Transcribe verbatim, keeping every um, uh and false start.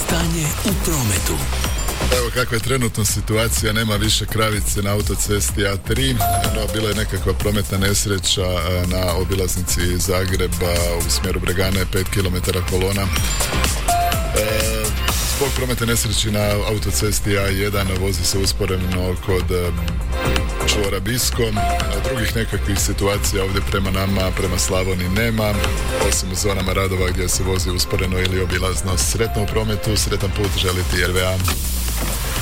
Stanje u prometu. Evo kakva je trenutno situacija, nema više kravice na autocesti A tri, no bila je nekakva prometna nesreća na obilaznici Zagreba u smjeru Bregane, pet kilometara kolona. E, zbog prometne nesreće na autocesti A jedan vozi se usporeno kod čvora Bisko, a drugih nekakvih situacija ovdje prema nama, prema Slavoniji nema, osim u zonama radova gdje se vozi usporeno ili obilazno. Sretno u prometu, sretan put želi ti R V A.